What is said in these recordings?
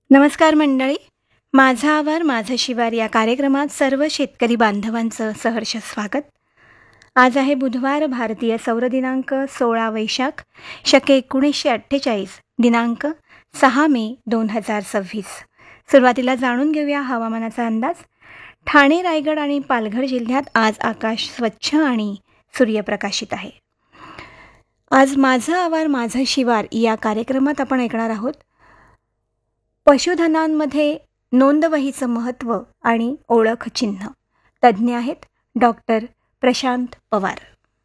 नमस्कार मंडळी. माझा आवार माझं शिवार या कार्यक्रमात सर्व शेतकरी बांधवांचं सहर्ष स्वागत. आज आहे बुधवार, भारतीय सौर दिनांक 16 वैशाख, शके 1948, दिनांक 6 मे 2026. सुरुवातीला जाणून घेऊया हवामानाचा अंदाज. ठाणे, रायगड आणि पालघर जिल्ह्यात आज आकाश स्वच्छ आणि सूर्यप्रकाशित आहे. आज माझं आवार माझं शिवार या कार्यक्रमात आपण ऐकणार आहोत पशुधनांमध्ये नोंदवहीचं महत्त्व आणि ओळख चिन्ह. तज्ज्ञ आहेत डॉक्टर प्रशांत पवार.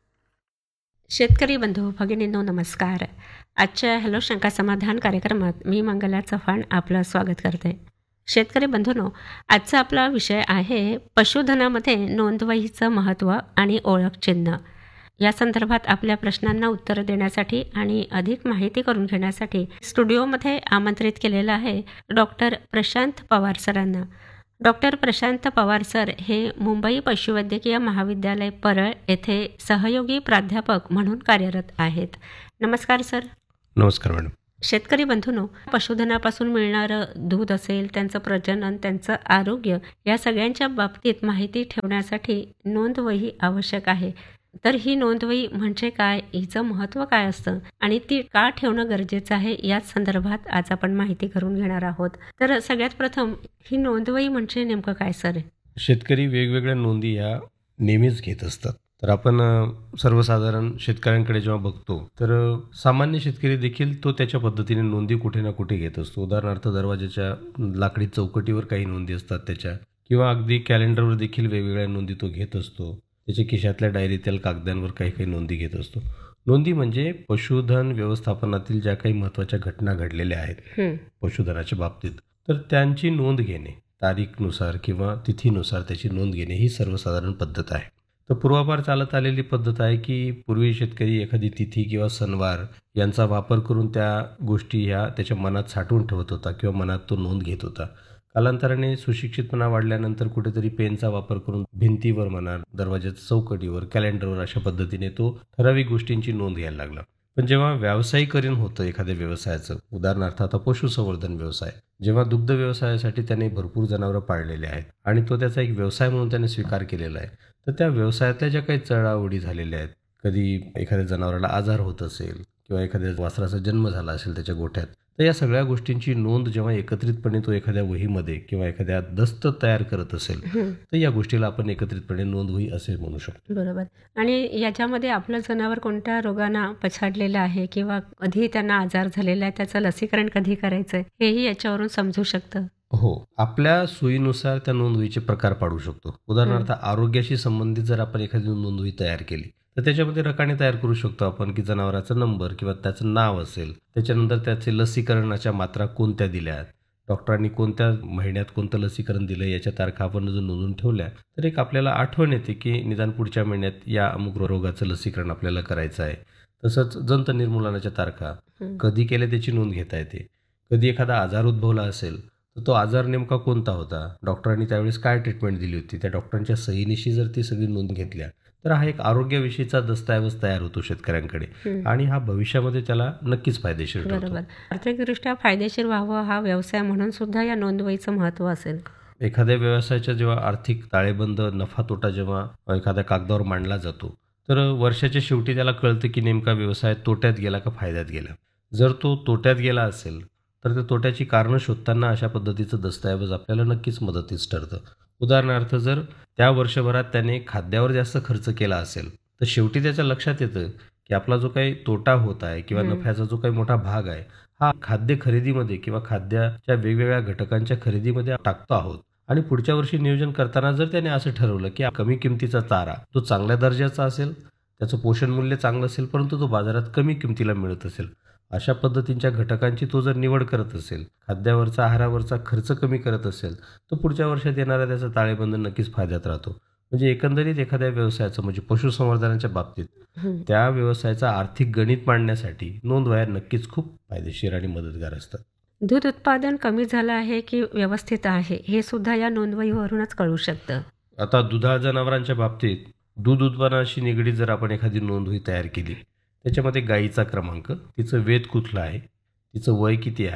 शेतकरी बंधू भगिनींनो नमस्कार. आजच्या हॅलो शंका समाधान कार्यक्रमात मी मंगला चव्हाण आपलं स्वागत करते. शेतकरी बंधूंनो, आजचा आपला विषय आहे पशुधनामध्ये नोंदवहीचं महत्त्व आणि ओळख चिन्ह. या संदर्भात आपल्या प्रश्नांना उत्तर देण्यासाठी आणि अधिक माहिती करून घेण्यासाठी स्टुडिओमध्ये आमंत्रित केलेलं आहे डॉक्टर प्रशांत पवार सरांना. डॉक्टर प्रशांत पवार सर हे मुंबई पशुवैद्यकीय महाविद्यालय परळ येथे सहयोगी प्राध्यापक म्हणून कार्यरत आहेत. नमस्कार सर. नमस्कार मॅडम. शेतकरी बंधूंनो, पशुधनापासून मिळणारं दूध असेल, त्यांचं प्रजनन, त्यांचं आरोग्य या सगळ्यांच्या बाबतीत माहिती ठेवण्यासाठी नोंदवही आवश्यक आहे. तर ही नोंदवही म्हणजे काय, हिचं महत्त्व काय असतं आणि ती का ठेवणं गरजेचं आहे, याच संदर्भात आज आपण माहिती करून घेणार आहोत. तर सगळ्यात प्रथम ही नोंदवही म्हणजे नेमकं काय सर? शेतकरी वेगवेगळ्या नोंदी ह्या नेहमीच घेत असतात. तर आपण सर्वसाधारण शेतकऱ्यांकडे जेव्हा बघतो तर सामान्य शेतकरी देखील तो त्याच्या पद्धतीने नोंदी कुठे ना कुठे घेत असतो. उदाहरणार्थ दरवाजाच्या लाकडी चौकटीवर काही नोंदी असतात त्याच्या, किंवा अगदी कॅलेंडरवर देखील वेगवेगळ्या नोंदी तो घेत असतो. त्याच्या खिशातल्या डायरीतील कागदांवर काही काही नोंदी घेत असतो. नोंदी म्हणजे पशुधन व्यवस्थापनातील ज्या काही महत्त्वाच्या घटना घडलेल्या आहेत पशुधनाच्या बाबतीत, तर त्यांची नोंद घेणे, तारीखनुसार किंवा तिथीनुसार त्याची नोंद घेणे ही सर्वसाधारण पद्धत आहे. तर पूर्वापार चालत आलेली पद्धत आहे की पूर्वी शेतकरी एखादी तिथी किंवा सणवार यांचा वापर करून त्या गोष्टी ह्या त्याच्या मनात साठवून ठेवत होता किंवा मनात तो नोंद घेत होता. कालांतराने सुशिक्षितपणा वाढल्यानंतर कुठेतरी पेनचा वापर करून भिंतीवर म्हणा, दरवाजाच्या चौकटीवर, कॅलेंडरवर अशा पद्धतीने तो ठराविक गोष्टींची नोंद घ्यायला लागला. पण जेव्हा व्यावसायिकरण होतं एखाद्या व्यवसायाचं, उदाहरणार्थ आता पशुसंवर्धन व्यवसाय, जेव्हा दुग्ध व्यवसायासाठी त्याने भरपूर जनावरं पाळलेली आहेत आणि तो त्याचा एक व्यवसाय म्हणून त्याने स्वीकार केलेला आहे, तर त्या व्यवसायातल्या ज्या काही चढाओढी झालेल्या आहेत, कधी एखाद्या जनावराला आजार होत असेल किंवा एखाद्या वासराचा जन्म झाला असेल त्याच्या गोठ्यात, तर या सगळ्या गोष्टींची नोंद जेव्हा एकत्रितपणे तो एखाद्या वहीमध्ये किंवा एखाद्या दस्त तयार करत असेल, तर या गोष्टीला आपण एकत्रितपणे नोंदवही असे म्हणू शकतो. बरोबर. आणि याच्यामध्ये आपलं जनावर कोणत्या रोगानं पछाडलेलं आहे किंवा कधी त्यांना आजार झालेला आहे, त्याचं लसीकरण कधी करायचं आहे, हेही याच्यावरून समजू शकतं. हो, आपल्या सोयीनुसार त्या नोंदवहीचे प्रकार पाडू शकतो. उदाहरणार्थ आरोग्याशी संबंधित जर आपण एखादी नोंदवही तयार केली तर त्याच्यामध्ये रकाने तयार करू शकतो आपण की जनावराचा नंबर किंवा त्याचं नाव असेल, त्याच्यानंतर त्याचे लसीकरणाच्या मात्रा कोणत्या दिल्यात, डॉक्टरांनी कोणत्या महिन्यात कोणतं लसीकरण दिलं याच्या तारखा आपण जर नोंदवून ठेवल्या तर एक आपल्याला आठवण येते की निदान पुढच्या महिन्यात या अमुक रोगाचं लसीकरण आपल्याला करायचं आहे. तसंच जंत निर्मूलनाच्या तारखा कधी केल्या त्याची नोंद घेता येते. कधी एखादा आजार उद्भवला असेल तर तो आजार नेमका कोणता होता, डॉक्टरांनी त्यावेळेस काय ट्रीटमेंट दिली होती, त्या डॉक्टरांच्या सहीनिशी जर ती सगळी नोंद घेतल्या तर हा एक आरोग्याविषयीचा दस्तऐवज तयार होतो शेतकऱ्यांकडे आणि हा भविष्यामध्ये त्याला नक्कीच फायदेशीर ठरतो. बरोबर. आर्थिकदृष्ट्या फायदेशीर व्हावं हा व्यवसाय म्हणून सुद्धा या नोंदवहीचं महत्त्व असेल. एखाद्या व्यवसायाच्या जेव्हा आर्थिक ताळेबंद नफा तोटा जेव्हा एखाद्या कागदावर मांडला जातो तर वर्षाच्या शेवटी त्याला कळतं की नेमका व्यवसाय तोट्यात गेला का फायद्यात गेला. जर तो तोट्यात गेला असेल तर त्या तोट्याची कारणं शोधताना अशा पद्धतीचं दस्तऐवज आपल्याला नक्कीच मदतीस ठरतं. उदाहरणार्थ जर त्या वर्षभरात त्याने खाद्यावर जास्त खर्च केला असेल तर शेवटी त्याच्या लक्षात येतं की आपला जो काही तोटा होत आहे किंवा नफ्याचा जो काही मोठा भाग आहे हा खाद्य खरेदीमध्ये किंवा खाद्याच्या वेगवेगळ्या घटकांच्या खरेदीमध्ये टाकतो आहोत. आणि पुढच्या वर्षी नियोजन करताना जर त्याने असं ठरवलं की कमी किमतीचा चारा तो चांगल्या दर्जाचा असेल, त्याचं पोषण मूल्य चांगलं असेल, परंतु तो बाजारात कमी किमतीला मिळत असेल, अशा पद्धतींच्या घटकांची तो जर निवड करत असेल, खाद्यावरचा आहारावरचा खर्च कमी करत असेल, तर पुढच्या वर्षात येणारा त्याचा ताळेबंद नक्कीच फायद्यात राहतो. म्हणजे एकंदरीत एखाद्या व्यवसायाचं म्हणजे पशुसंवर्धनाच्या बाबतीत त्या व्यवसायाचा आर्थिक गणित मांडण्यासाठी नोंदवह्या नक्कीच खूप फायदेशीर आणि मदतगार असतात. दूध उत्पादन कमी झालं आहे की व्यवस्थित आहे हे सुद्धा या नोंदवहीवरूनच कळू शकतं. आता दुधाळ जनावरांच्या बाबतीत दूध उत्पादनाशी निगडीत जर आपण एखादी नोंदवही तयार केली, त्याच्यामध्ये गायीचा क्रमांक, तिचं वेद कुठलं आहे, तिचं वय किती आहे,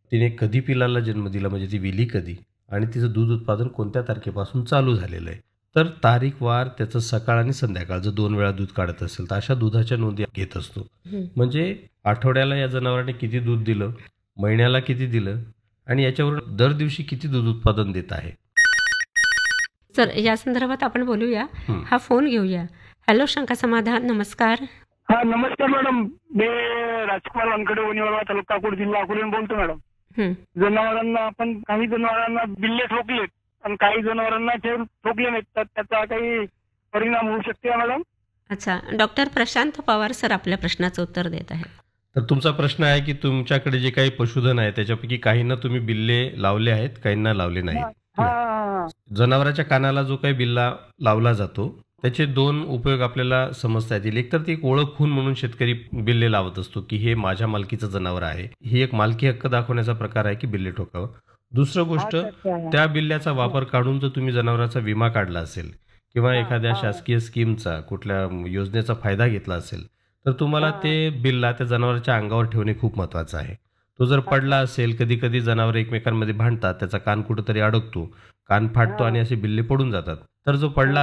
तिने कधी पिलाला जन्म दिला, म्हणजे ती विली कधी, आणि तिचं दूध उत्पादन कोणत्या तारखेपासून चालू झालेलं आहे. तर तारीख वार, त्याचं सकाळ आणि संध्याकाळ जर 2 वेळा दूध काढत असेल तर अशा दुधाच्या नोंदी घेत असतो. म्हणजे आठवड्याला या जनावराने किती दूध दिलं, महिन्याला किती दिलं, आणि याच्यावरून दर दिवशी किती दूध उत्पादन देत आहे. सर, या संदर्भात आपण बोलूया. हा फोन घेऊया. हॅलो शंका समाधान, नमस्कार. हा नमस्कार मॅडम. मी राजकुमार वानकडे, वणीवाला तालुका अकोट, जिल्हा अकोल्याहून बोलतो मॅडम. जनावरांना आपण काही जनावरांना बिल्ले ठोकलेत आणि काही जनावरांना ठोकले नाहीत, तर त्याचा काही परिणाम होऊ शकते का मॅडम? अच्छा, डॉक्टर प्रशांत पवार सर आपल्या प्रश्नाचं उत्तर देत आहे. तर तुमचा प्रश्न आहे की तुमच्याकडे जे काही पशुधन आहे त्याच्यापैकी काहींना तुम्ही बिल्ले लावले आहेत, काहींना लावले नाहीत. हा जनावराच्या कानाला जो काही बिल्ला लावला जातो त्याचे 2 उपयोग आपल्याला समजता येतील. एक तर ती एक ओळख खूण म्हणून शेतकरी बिल्ले लावत असतो की हे माझ्या मालकीचं जनावर आहे. ही एक मालकी हक्क दाखवण्याचा प्रकार आहे की बिल्ले ठोकावं. दुसरं गोष्ट, त्या बिल्ल्याचा वापर काढून जर तुम्ही जनावराचा विमा काढला असेल किंवा एखाद्या शासकीय स्कीमचा, कुठल्या योजनेचा फायदा घेतला असेल, तर तुम्हाला ते बिल्ला त्या जनावराच्या अंगावर ठेवणे खूप महत्वाचं आहे. तो जर पडला असेल, कधी कधी जनावर एकमेकांमध्ये भांडतात, त्याचा कान कुठेतरी अडकतो, कान फाटतो आणि असे बिल्ले पडून जातात. तर जो पडला